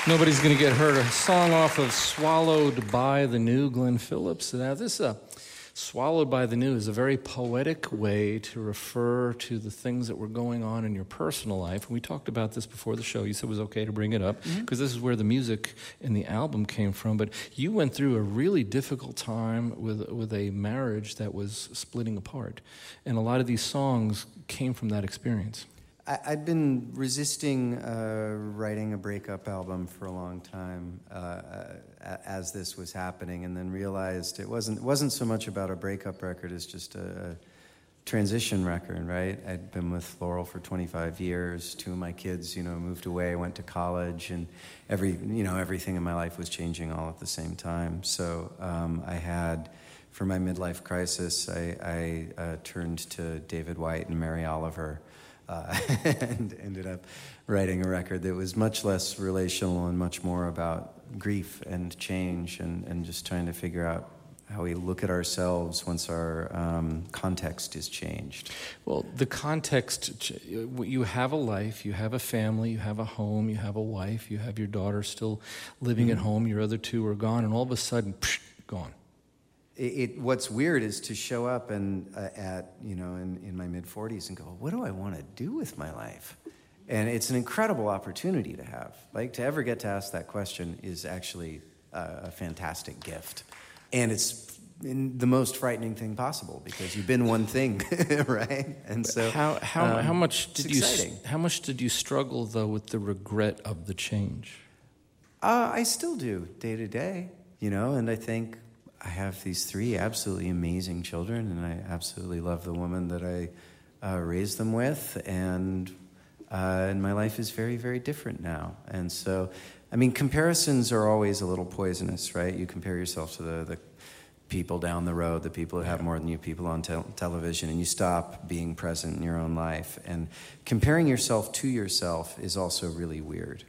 Nobody's going to get hurt. A song off of Swallowed by the New, Glenn Phillips. Now, this Swallowed by the New is a very poetic way to refer to the things that were going on in your personal life. And we talked about this before the show. You said it was okay to bring it up because this is where the music in the album came from. But you went through a really difficult time with a marriage that was splitting apart. And a lot of these songs came from that experience. I'd been resisting writing a breakup album for a long time as this was happening, and then realized it wasn't so much about a breakup record as just a transition record, right? I'd been with Laurel for 25 years. Two of my kids, moved away, went to college, and everything in my life was changing all at the same time. So I had, for my midlife crisis, I turned to David White and Mary Oliver. And ended up writing a record that was much less relational and much more about grief and change and just trying to figure out how we look at ourselves once our context is changed. Well, the context, you have a life, you have a family, you have a home, you have a wife, you have your daughter still living at home, your other two are gone, and all of a sudden, gone. What's weird is to show up and in my mid-40s and go, what do I want to do with my life? And it's an incredible opportunity to have. Like, to ever get to ask that question is actually a fantastic gift. And it's the most frightening thing possible because you've been one thing, right? And so how much did you struggle though with the regret of the change? I still do day to day, and I think I have these three absolutely amazing children, and I absolutely love the woman that I raised them with, and my life is very, very different now. And so, comparisons are always a little poisonous, right? You compare yourself to the people down the road, the people that have more than you, people on television, and you stop being present in your own life. And comparing yourself to yourself is also really weird,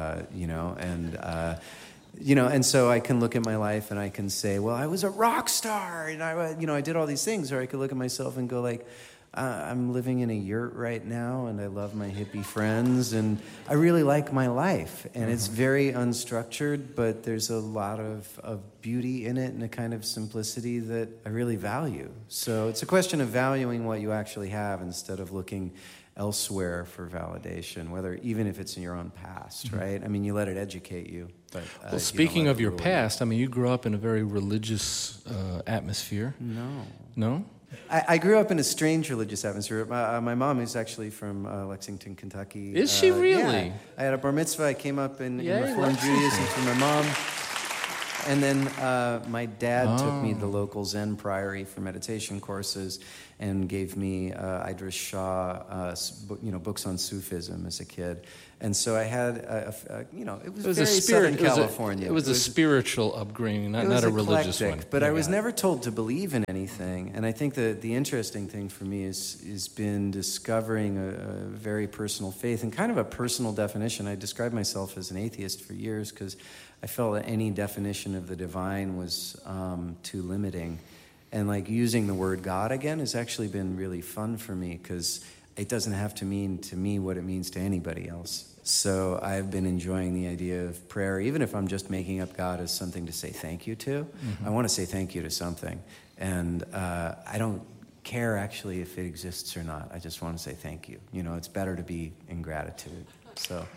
and so I can look at my life and I can say, well, I was a rock star and I did all these things. Or I could look at myself and go like, I'm living in a yurt right now and I love my hippie friends and I really like my life. And it's very unstructured, but there's a lot of beauty in it and a kind of simplicity that I really value. So it's a question of valuing what you actually have instead of looking elsewhere for validation, even if it's in your own past, right? You let it educate you. But, well, speaking of your past, you grew up in a very religious atmosphere. No? I grew up in a strange religious atmosphere. My mom is actually from Lexington, Kentucky. Is she really? Yeah. I had a bar mitzvah. I came up in Reform Judaism from my mom. And then my dad took me to the local Zen priory for meditation courses and gave me Idris Shah, books on Sufism as a kid. And so I had, it was very Southern California. It was a spiritual upbringing, not a religious one. But I was never told to believe in anything. And I think the interesting thing for me is been discovering a very personal faith and kind of a personal definition. I described myself as an atheist for years because I felt that any definition of the divine was too limiting. And using the word God again has actually been really fun for me because it doesn't have to mean to me what it means to anybody else. So I've been enjoying the idea of prayer, even if I'm just making up God as something to say thank you to. I want to say thank you to something. And I don't care actually if it exists or not. I just want to say thank you. It's better to be in gratitude. So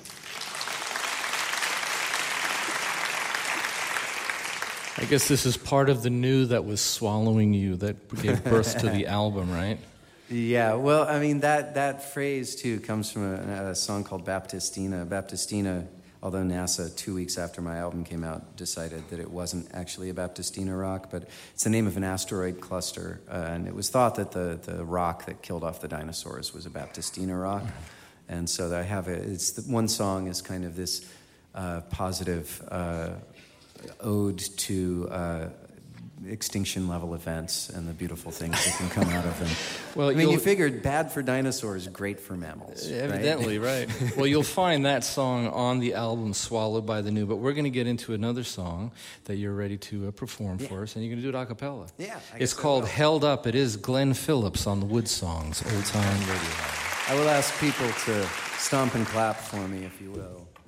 I guess this is part of the new that was swallowing you that gave birth to the album, right? Yeah, well, that phrase, too, comes from a song called Baptistina. Baptistina, although NASA, 2 weeks after my album came out, decided that it wasn't actually a Baptistina rock, but it's the name of an asteroid cluster, and it was thought that the rock that killed off the dinosaurs was a Baptistina rock. And so I have one song is kind of this positive ode to extinction level events and the beautiful things that can come out of them. Well, you figured bad for dinosaurs, great for mammals. Evidently, right? Well, you'll find that song on the album Swallowed by the New, but we're going to get into another song that you're ready to perform for us, and you're going to do it a cappella. Yeah. It's called Held Up. It is Glenn Phillips on the Wood Songs, Old Time Radio. I will ask people to stomp and clap for me, if you will.